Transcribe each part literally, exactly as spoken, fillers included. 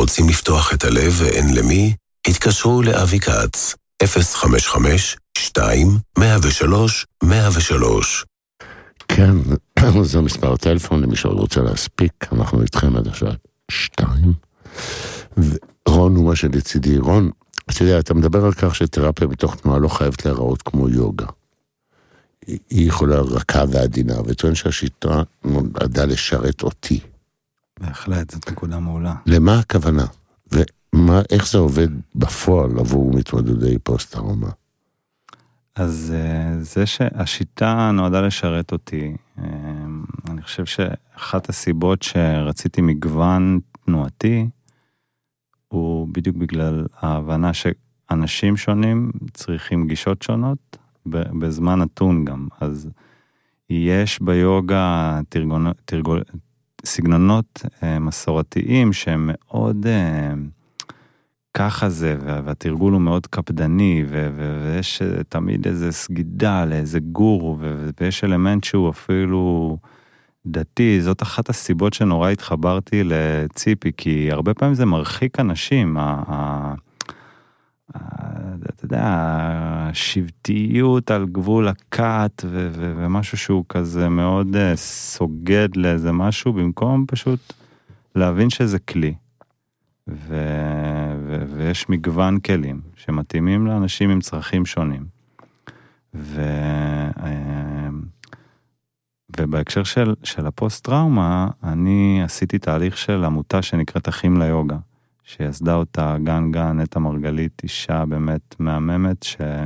רוצים לפתוח את הלב ואין למי? התקשרו לאבי כץ, אפס חמש חמש שתיים מאה ושלוש מאה ושלוש. כן, זה מספר הטלפון, למי שעוד רוצה להספיק, אנחנו איתכם עד השעה שתיים. ורון הוא מה שלצידי. רון, אתה יודע, אתה מדבר על כך שתרפיה מתוך תנועה לא חייבת להיראות כמו יוגה. היא יכולה רכה ועדינה, וטוען שהשיטה נועדה לשרת אותי. בהחלט, זאת נקודה מעולה. למה הכוונה? ומה, איך זה עובד בפועל עבור מתמודדי פוסט-טראומה? אז זה שהשיטה נועדה לשרת אותי, אני חושב שאחת הסיבות שרציתי מגוון תנועתי, הוא בדיוק בגלל ההבנה שאנשים שונים צריכים גישות שונות, בזמן נתון גם. אז יש ביוגה תרגול, תרגול, סגנונות מסורתיים שהם מאוד ככה זה, והתרגול הוא מאוד קפדני, ויש תמיד איזה סגידה לאיזה גורו, ויש אלמנט שהוא אפילו דתי. זאת אחת הסיבות שנורא התחברתי לציפי, כי הרבה פעמים זה מרחיק אנשים, אתה יודע, השבטיות על גבול הקאט, ומשהו שהוא כזה מאוד סוגד לאיזה משהו, במקום פשוט להבין שזה כלי. ו... ו... ויש מגוון כלים שמתאימים לאנשים עם צרכים שונים. ו... ובהקשר של, של הפוסט-טראומה, אני עשיתי תהליך של עמותה שנקראת אחים ליוגה, שיסדה אותה גן גן, נטע מרגלית, אישה באמת מהממת,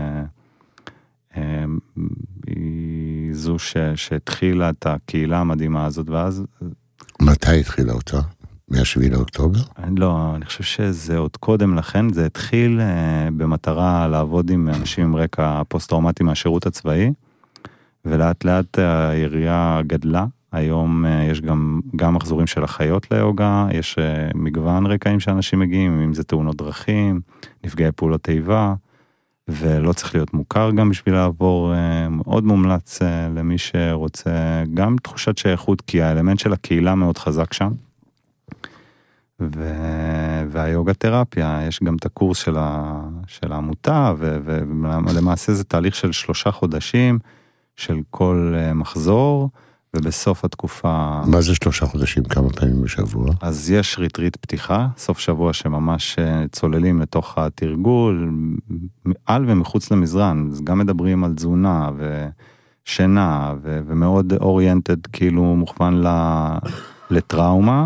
שהיא זו ש... שהתחילה את הקהילה המדהימה הזאת, ואז... מתי התחילה אותה? מהשביעי לאוקטובר? לא, אני חושב שזה עוד קודם לכן, זה התחיל uh, במטרה לעבוד עם אנשים עם רקע פוסט-טראומטי מהשירות הצבאי, ולאט לאט העירייה גדלה. היום uh, יש גם, גם מחזורים של החיות ליוגה, יש uh, מגוון רקעים שאנשים מגיעים, אם זה תאונות דרכים, נפגעי פעולות איבה, ולא צריך להיות מוכר גם בשביל לעבור, uh, מאוד מומלץ uh, למי שרוצה גם תחושת שייכות, כי האלמנט של הקהילה מאוד חזק שם. ו... והיוגה תרפיה, יש גם את הקורס של, ה... של העמותה, ו... ולמעשה זה תהליך של שלושה חודשים, של כל מחזור, ובסוף התקופה... מה זה שלושה חודשים? כמה פעמים בשבוע? אז יש ריטריט פתיחה, סוף שבוע שממש צוללים לתוך התרגול, על ומחוץ למזרן, אז גם מדברים על תזונה ושינה, ו... ומאוד אוריינטד, כאילו מוכוון ל... לטראומה,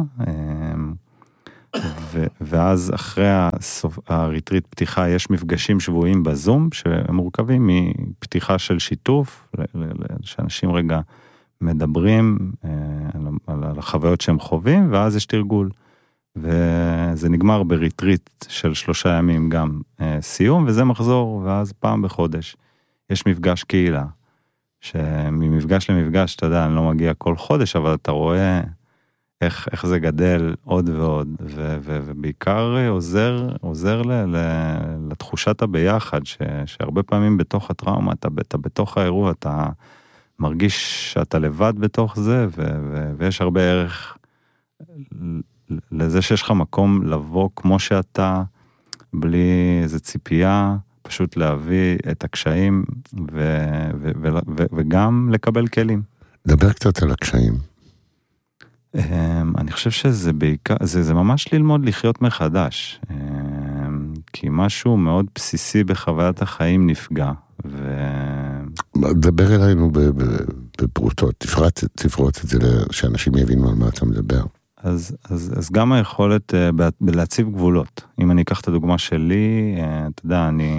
ו- ואז אחרי הסוף, הריטריט פתיחה יש מפגשים שבועיים בזום, שהם מורכבים מפתיחה של שיתוף, שאנשים רגע מדברים על, על החוויות שהם חווים, ואז יש תרגול. וזה נגמר בריטריט של שלושה ימים גם סיום, וזה מחזור, ואז פעם בחודש יש מפגש קהילה, שממפגש למפגש, אתה יודע, אני לא מגיע כל חודש, אבל אתה רואה... איך, איך זה גדל עוד ועוד, ו, ו, ובעיקר עוזר, עוזר ל, ל, לתחושת הביחד, ש, שהרבה פעמים בתוך הטראומה, אתה, אתה בתוך האירוע, אתה מרגיש שאתה לבד בתוך זה, ו, ו, ויש הרבה ערך לזה שיש לך מקום לבוא כמו שאתה, בלי איזו ציפייה, פשוט להביא את הקשיים, ו, ו, ו, ו, וגם לקבל כלים. דבר קצת על הקשיים. אני חושב שזה בעיקר, זה, זה ממש ללמוד לחיות מחדש, כי משהו מאוד בסיסי בחוויית החיים נפגע. ו... דבר אלינו בפרוטות, תפרט, תפרוט את זה שאנשים יבינו על מה אתה מדבר. אז, אז, אז גם היכולת להציב גבולות. אם אני אקח את הדוגמה שלי, אתה יודע, אני...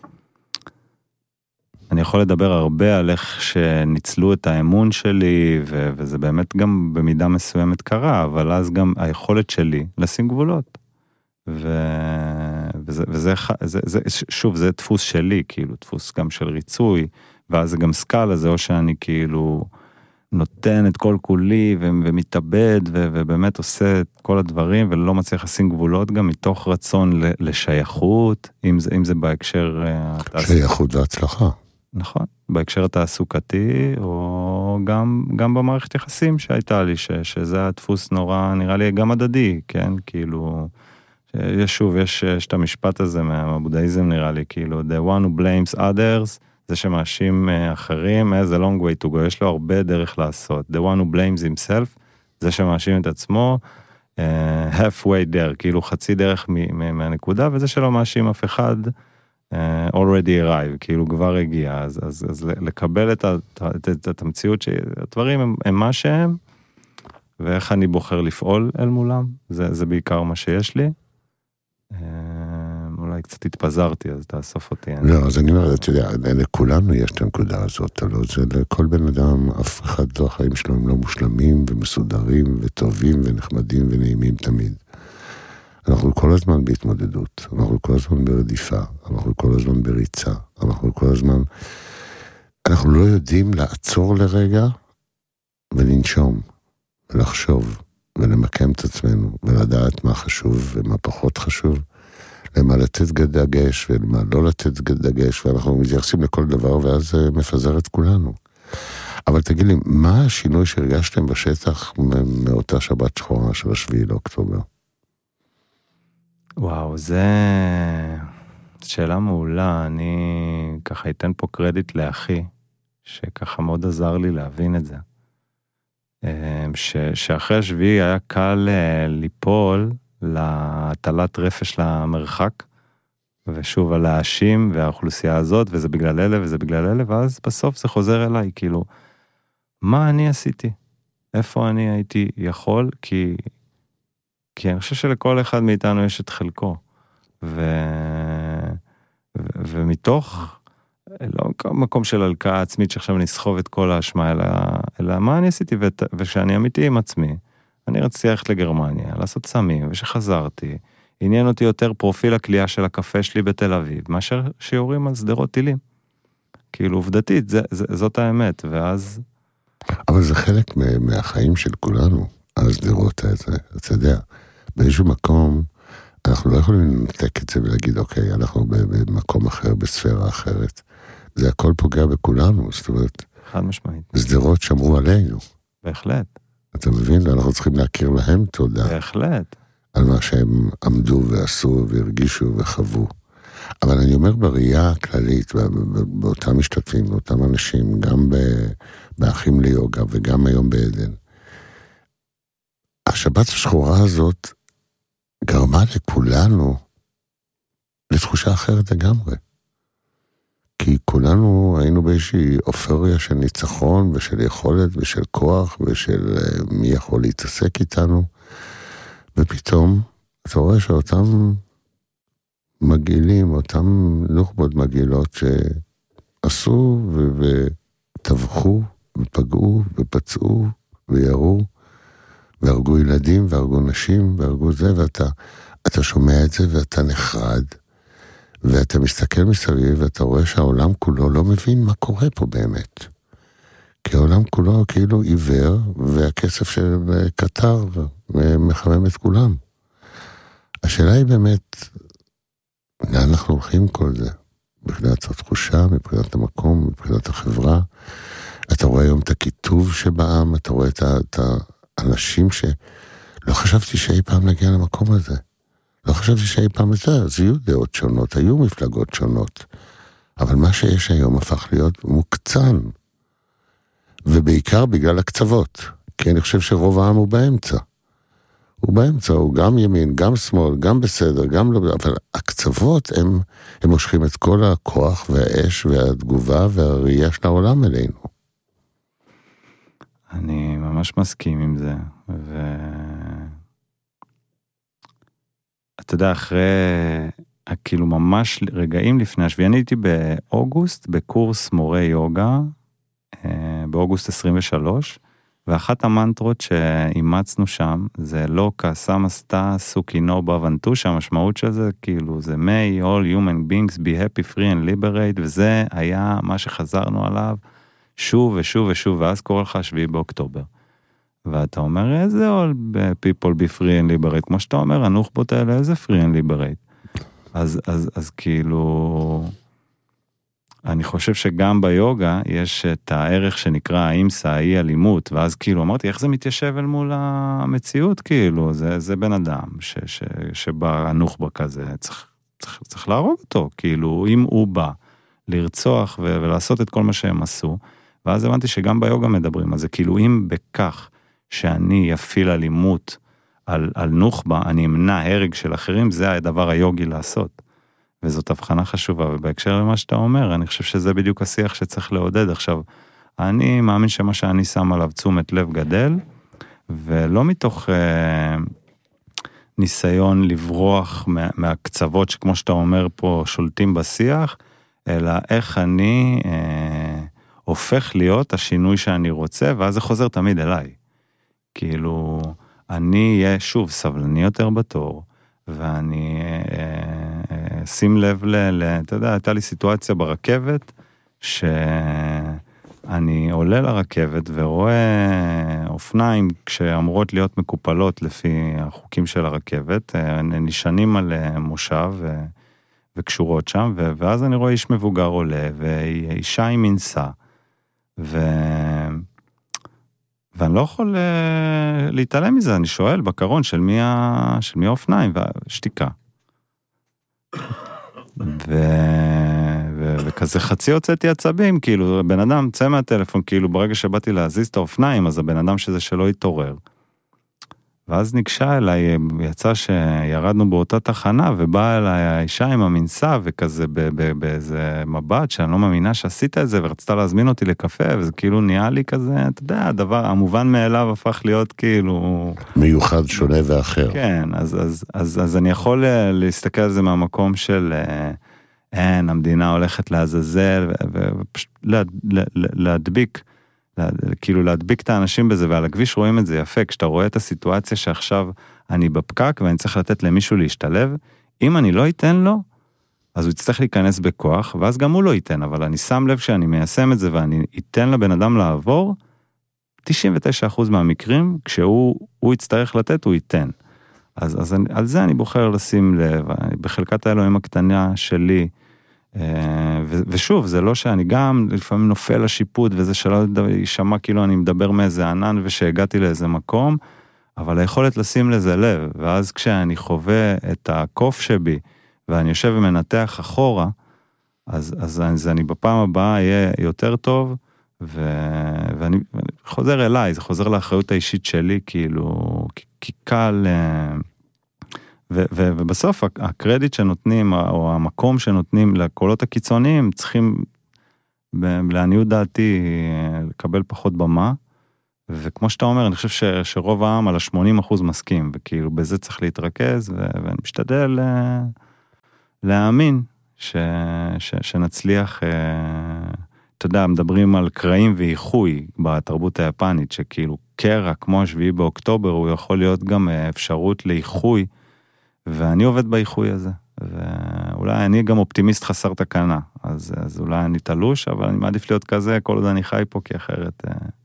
אני יכול לדבר הרבה על איך שניצלו את האמון שלי, ו- וזה באמת גם במידה מסוימת קרה, אבל אז גם היכולת שלי לשים גבולות. ו- וזה, וזה, זה, זה, שוב, זה דפוס שלי, כאילו, דפוס גם של ריצוי, ואז זה גם סקאלה, זה או שאני כאילו נותן את כל כולי, ו- ומתאבד, ו- ובאמת עושה את כל הדברים, ולא מצליח לשים גבולות, גם מתוך רצון לשייכות, אם זה, אם זה בהקשר... שייכות והצלחה. נכון, בהקשר התעסוקתי, או גם, גם במערכת יחסים שהייתה לי, ש, שזה הדפוס נורא, נראה לי גם הדדי, כן, כאילו, יש שוב, יש, יש את המשפט הזה מהבודהיזם נראה לי, כאילו, the one who blames others, זה שמאשים אחרים, has a long way to go, יש לו הרבה דרך לעשות. The one who blames himself, זה שמאשים את עצמו, uh, halfway there, כאילו חצי דרך מהנקודה, וזה שלא מאשים אף אחד, uh, already arrived, כאילו כבר הגיע, אז, אז, אז לקבל את, את, את, את המציאות שהדברים הם, הם מה שהם, ואיך אני בוחר לפעול אל מולם, זה, זה בעיקר מה שיש לי. אולי קצת התפזרתי, אז תאסוף אותי. לא, אז אני אומר, אתה יודע, לכולנו יש את הנקודה הזאת, לא, זה לכל בן אדם, אף אחד לא, החיים שלו הם לא מושלמים ומסודרים וטובים ונחמדים ונעימים תמיד. אנחנו כל הזמן בהתמודדות, אנחנו כל הזמן ברדיפה, אנחנו כל הזמן בריצה, אנחנו כל הזמן, אנחנו לא יודעים לעצור לרגע ולנשום ולחשוב ולמקם את עצמנו ולדעת מה חשוב ומה פחות חשוב. למה לתת דגש ולמה לא לתת דגש, ואנחנו מתייחסים לכל דבר, ואז מפזר את כולנו. אבל תגיד לי, מה השינוי שהרגשתם בשטח מאותה שבת שחורה של השביעי לאוקטובר? וואו, זה שאלה מעולה. אני ככה אתן פה קרדיט לאחי, שככה מאוד עזר לי להבין את זה. ש, שאחרי השביעי היה קל ליפול, להטלת רפש למרחק, ושוב על האשים והאוכלוסייה הזאת, וזה בגלל אלה וזה בגלל אלה, ואז בסוף זה חוזר אליי, כאילו, מה אני עשיתי? איפה אני הייתי יכול? כי, כי אני חושב שלכל אחד מאיתנו יש את חלקו, ו, ו, ומתוך, לא מקום של הלקאה עצמית, שעכשיו נסחוב את כל האשמה, אלא, אלא מה אני עשיתי, ו, ושאני אמיתי עם עצמי, אני רציתי ללכת לגרמניה, לעשות סמים, ושחזרתי, עניין אותי יותר פרופיל הקליעה של הקפה שלי בתל אביב, מאשר שיעורים על סדרות טילים. כאילו, עובדתית, זה, זה, זאת האמת, ואז... אבל זה חלק מהחיים של כולנו, הסדרות הזה, אתה יודע, באיזשהו מקום, אנחנו לא יכולים לנתק את זה ולהגיד, אוקיי, אנחנו במקום אחר, בספירה אחרת. זה הכל פוגע בכולנו, זאת אומרת... חד משמעית. סדרות שמרו עלינו. בהחלט. אתה מבין? אנחנו צריכים להכיר להם תודה. בהחלט. על מה שהם עמדו ועשו והרגישו וחוו. אבל אני אומר בראייה הכללית, באותם משתתפים, באותם אנשים, גם באחים ליוגה וגם היום בעדן. השבת השחורה הזאת גרמה לכולנו לתחושה אחרת לגמרי. כי כולנו היינו באיזושהי אופוריה של ניצחון ושל יכולת ושל כוח ושל מי יכול להתעסק איתנו. ופתאום אתה רואה שאותם מגעילים, אותם נוח'בות מגעילות שעשו וטבחו ופגעו ופצעו וירו והרגו ילדים והרגו נשים והרגו זה, ואתה אתה שומע את זה ואתה נחרד. ואתה מסתכל מסביב ואתה רואה שהעולם כולו לא מבין מה קורה פה באמת. כי העולם כולו כאילו עיוור, והכסף של קטר מחמם את כולם. השאלה היא באמת, לאן אנחנו הולכים כל זה? מבחינת התחושה, מבחינת המקום, מבחינת החברה. אתה רואה היום את הכיתוב שבעם, אתה רואה את האנשים שלא חשבתי שאי פעם נגיע למקום הזה. לא חשבתי שאי פעם את זה, אז היו דעות שונות, היו מפלגות שונות. אבל מה שיש היום הפך להיות מוקצן. ובעיקר בגלל הקצוות. כי אני חושב שרוב העם הוא באמצע. הוא באמצע, הוא גם ימין, גם שמאל, גם בסדר, גם לא... אבל הקצוות הם, הם מושכים את כל הכוח והאש והתגובה והראייה של העולם אלינו. אני ממש מסכים עם זה. ו... אתה יודע, אחרי, כאילו ממש רגעים לפני השביעי, אני הייתי באוגוסט, בקורס מורה יוגה, באוגוסט עשרים ושלוש, ואחת המנטרות שאימצנו שם, זה לא כעסם עשתה סוקינו בוונטו, שהמשמעות של זה, כאילו, זה may all human beings be happy, free and liberate, וזה היה מה שחזרנו עליו, שוב ושוב ושוב, ואז קורא לך השביעי באוקטובר. ואתה אומר, איזה all people be free and liberate, כמו שאתה אומר, הנוח'בות האלה, איזה free and liberate. אז, אז, אז כאילו, אני חושב שגם ביוגה יש את הערך שנקרא האימסה, אי אלימות, ואז כאילו אמרתי, איך זה מתיישב אל מול המציאות, כאילו, זה, זה בן אדם ש, ש, שבא הנוח'בה כזה, צריך, צריך, צריך להרוג אותו, כאילו, אם הוא בא לרצוח ו, ולעשות את כל מה שהם עשו, ואז הבנתי שגם ביוגה מדברים על זה, כאילו, אם בכך שאני יפיל אלימות על, על נוח'בה, אני אמנע הרג של אחרים, זה הדבר היוגי לעשות. וזאת הבחנה חשובה, ובהקשר למה שאתה אומר, אני חושב שזה בדיוק השיח שצריך לעודד. עכשיו, אני מאמין שמה שאני שם עליו תשומת לב גדל, ולא מתוך אה, ניסיון לברוח מה, מהקצוות שכמו שאתה אומר פה שולטים בשיח, אלא איך אני אה, הופך להיות השינוי שאני רוצה, ואז זה חוזר תמיד אליי. כאילו, אני אהיה שוב סבלני יותר בתור, ואני שים לב ל... אתה יודע, הייתה לי סיטואציה ברכבת, שאני עולה לרכבת ורואה אופניים כשאמורות להיות מקופלות לפי החוקים של הרכבת, נשענים על מושב וקשורות שם, ואז אני רואה איש מבוגר עולה, ואישה עם מנסה, ו... ואני לא יכול uh, להתעלם מזה, אני שואל בקרון של מי, ה... של מי האופניים, ושתיקה. ו... ו... וכזה חצי הוצאתי עצבים, כאילו, בן אדם צא מהטלפון, כאילו, ברגע שבאתי להזיז את האופניים, אז הבן אדם שזה שלא יתעורר. ואז ניגשה אליי, יצא שירדנו באותה תחנה, ובאה אליי האישה עם המנסה, וכזה באיזה מבט, שאני לא מאמינה שעשית את זה, ורצתה להזמין אותי לקפה, וזה כאילו נהיה לי כזה, אתה יודע, הדבר, המובן מאליו הפך להיות כאילו... מיוחד, שונה ואחר. כן, אז, אז, אז, אז אני יכול להסתכל על זה מהמקום של, אין, המדינה הולכת לעזאזל, ופשוט להדביק, כאילו להדביק את האנשים בזה, ועל הכביש רואים את זה יפה, כשאתה רואה את הסיטואציה שעכשיו אני בפקק, ואני צריך לתת למישהו להשתלב, אם אני לא אתן לו, אז הוא יצטרך להיכנס בכוח, ואז גם הוא לא ייתן, אבל אני שם לב שאני מיישם את זה, ואני אתן לבן אדם לעבור, תשעים ותשעה אחוז מהמקרים, כשהוא הוא יצטרך לתת, הוא ייתן. אז, אז אני, על זה אני בוחר לשים לב, בחלקת האלוהים הקטנה שלי, ו- ושוב, זה לא שאני גם לפעמים נופל לשיפוט, וזה שלא יישמע כאילו אני מדבר מאיזה ענן, ושהגעתי לאיזה מקום, אבל היכולת לשים לזה לב, ואז כשאני חווה את הקוף שבי, ואני יושב ומנתח אחורה, אז, אז, אז אני בפעם הבאה אהיה יותר טוב, ו- ואני, ואני חוזר אליי, זה חוזר לאחריות האישית שלי, כאילו, כי קל... ו- ו- ובסוף הקרדיט שנותנים, או המקום שנותנים לקולות הקיצוניים, צריכים לעניות דעתי לקבל פחות במה, וכמו שאתה אומר, אני חושב ש- שרוב העם על ה-שמונים אחוז מסכים, וכאילו בזה צריך להתרכז, ו- ואני משתדל להאמין ש- ש- שנצליח, אתה יודע, מדברים על קרעים ואיחוי בתרבות היפנית, שכאילו קרע כמו השביעי באוקטובר, הוא יכול להיות גם אפשרות לאיחוי, ואני עובד באיחוי הזה, ואולי אני גם אופטימיסט חסר תקנה, אז, אז אולי אני תלוש, אבל אני מעדיף להיות כזה, כל עוד אני חי פה, כי אחרת...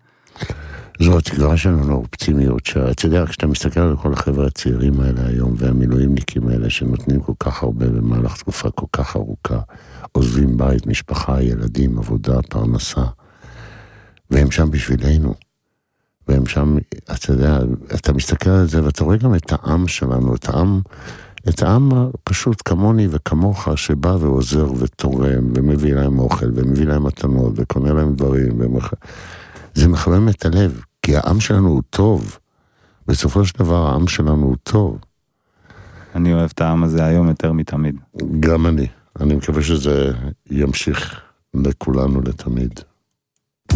זו התגרה שלנו אופטימיות, שאתה יודע, כשאתה מסתכל על כל החבר'ה הצעירים האלה היום, והמילואימניקים האלה, שנותנים כל כך הרבה במהלך תקופה כל כך ארוכה, עוזבים בית, משפחה, ילדים, עבודה, פרנסה, והם שם בשבילנו. והם שם, אתה יודע, אתה מסתכל על זה, ואתה רואה גם את העם שלנו, את העם, את העם פשוט כמוני וכמוך, שבא ועוזר ותורם, ומביא להם אוכל, ומביא להם מתנות, וקונה להם דברים, ומח... זה מחמם את הלב, כי העם שלנו הוא טוב. בסופו של דבר, העם שלנו הוא טוב. אני אוהב את העם הזה היום יותר מתמיד. גם אני. אני מקווה שזה ימשיך לכולנו לתמיד.